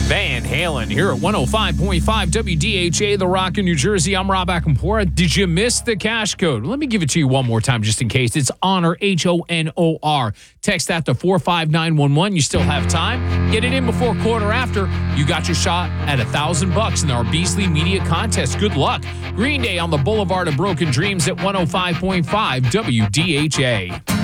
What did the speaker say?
Van Halen here at 105.5 WDHA, The Rock in New Jersey. I'm Rob Acampora. Did you miss the cash code? Let me give it to you one more time just in case. It's HONOR, HONOR. Text that to 45911. You still have time. Get it in before quarter after. You got your shot at $1,000 in our Beasley Media Contest. Good luck. Green Day on the Boulevard of Broken Dreams at 105.5 WDHA.